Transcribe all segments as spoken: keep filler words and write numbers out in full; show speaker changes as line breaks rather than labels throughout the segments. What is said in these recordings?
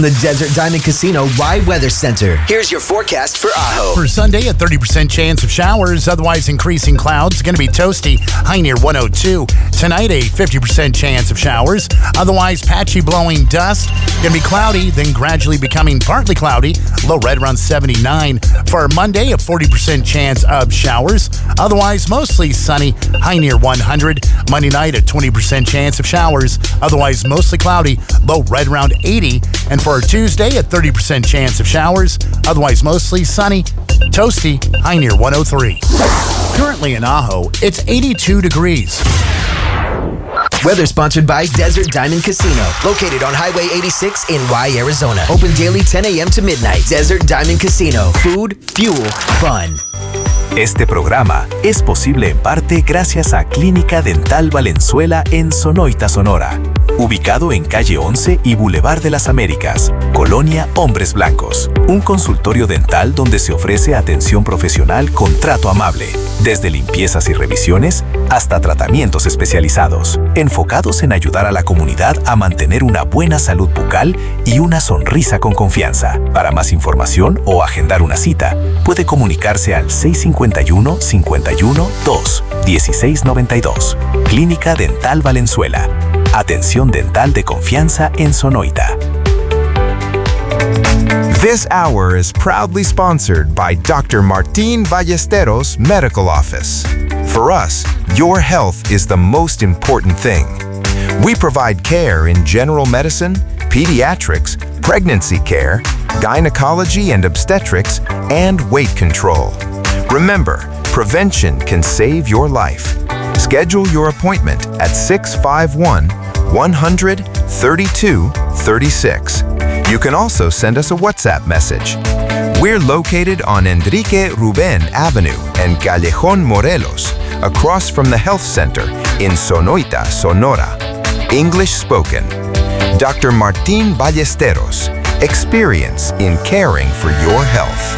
The Desert Diamond Casino Rye Weather Center. Here's your forecast for Ajo.
For Sunday, a thirty percent chance of showers, otherwise increasing clouds. Going to be toasty, high near one oh two. Tonight, a fifty percent chance of showers, otherwise patchy blowing dust. Going to be cloudy, then gradually becoming partly cloudy, low right around seventy-nine. For Monday, a forty percent chance of showers, otherwise mostly sunny, high near one hundred. Monday night, a twenty percent chance of showers, otherwise mostly cloudy, low right around eighty. And for Tuesday, a thirty percent chance of showers, otherwise mostly sunny, toasty, high near one oh three. Currently in Ajo, it's eighty-two degrees.
Weather sponsored by Desert Diamond Casino, located on Highway eighty-six in Rye, Arizona. Open daily ten a.m. to midnight. Desert Diamond Casino. Food, fuel, fun.
Este programa es posible en parte gracias a Clínica Dental Valenzuela en Sonoita, Sonora. Ubicado en calle once y Boulevard de las Américas, Colonia Hombres Blancos. Un consultorio dental donde se ofrece atención profesional con trato amable, desde limpiezas y revisiones hasta tratamientos especializados, enfocados en ayudar a la comunidad a mantener una buena salud bucal y una sonrisa con confianza. Para más información o agendar una cita, puede comunicarse al seis cinco uno, cinco uno, dos, dieciséis noventa y dos. Clínica Dental Valenzuela. Atención dental de confianza en Sonoita.
This hour is proudly sponsored by Doctor Martin Ballesteros Medical Office. For us, your health is the most important thing. We provide care in general medicine, pediatrics, pregnancy care, gynecology and obstetrics, and weight control. Remember, prevention can save your life. Schedule your appointment at six five one, one hundred, thirty-two thirty-six. You can also send us a WhatsApp message. We're located on Enrique Ruben Avenue and Callejón Morelos, across from the Health Center in Sonoita, Sonora. English spoken. Doctor Martin Ballesteros. Experience in caring for your health.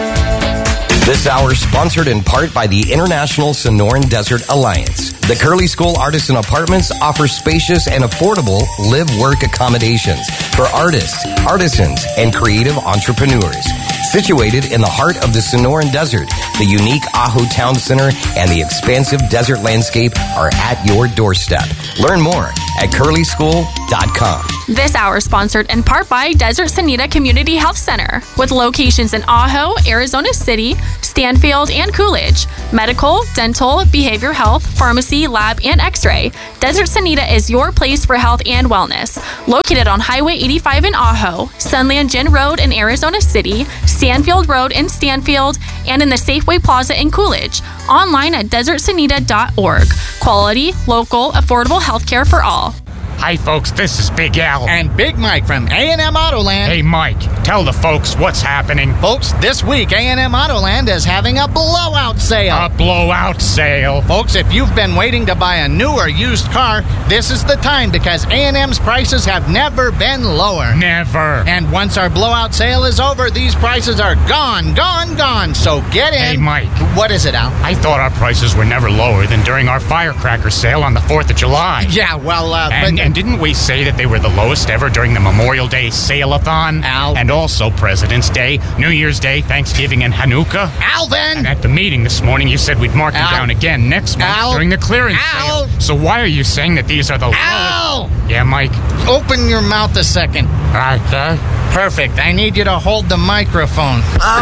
This hour is sponsored in part by the International Sonoran Desert Alliance. The Curly School Artisan Apartments offers spacious and affordable live-work accommodations for artists, artisans, and creative entrepreneurs. Situated in the heart of the Sonoran Desert, the unique Ajo Town Center and the expansive desert landscape are at your doorstep. Learn more at curly school dot com.
This hour is sponsored in part by Desert Sanita Community Health Center, with locations in Ajo, Arizona City, Stanfield, and Coolidge. Medical, dental, behavioral health, pharmacy, lab, and x-ray. Desert Sanita is your place for health and wellness. Located on Highway eighty-five in Ajo, Sunland Gin Road in Arizona City, Stanfield Road in Stanfield, and in the Safeway Plaza in Coolidge. Online at desert sanita dot org. Quality, local, affordable healthcare for all.
Hi, folks, this is Big Al.
And Big Mike from A and M Autoland.
Hey, Mike, tell the folks what's happening.
Folks, this week A and M Autoland is having a blowout sale.
A blowout sale.
Folks, if you've been waiting to buy a new or used car, this is the time, because A and M's prices have never been lower.
Never.
And once our blowout sale is over, these prices are gone, gone, gone. So get in.
Hey, Mike.
What is it, Al?
I thought our prices were never lower than during our firecracker sale on the fourth of July.
Yeah, well, uh...
And,
but,
and didn't we say that they were the lowest ever during the Memorial Day sale-a-thon?
Al.
And also President's Day, New Year's Day, Thanksgiving, and Hanukkah?
Alvin!
And at the meeting this morning, you said we'd mark them
Al.
down again next month
Al.
during the clearance
Al.
sale. So why are you saying that these are the
Al.
lowest? Yeah, Mike.
Open your mouth a second.
Okay.
Perfect. I need you to hold the microphone.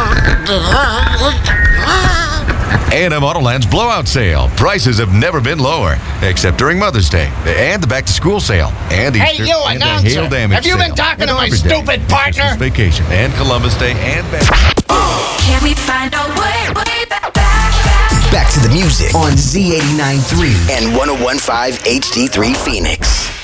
A and M Autoland's blowout sale. Prices have never been lower, except during Mother's Day and the back-to-school sale and
Hey,
Easter
you
and the
announcer!
hail damage
Have you been
sale.
talking
And
to my
Arbor Day,
stupid partner?
Christmas vacation and Columbus Day and back.
Can we find a way, way back, back,
Back to the music on Z eighty-nine point three and one oh one point five H D three Phoenix.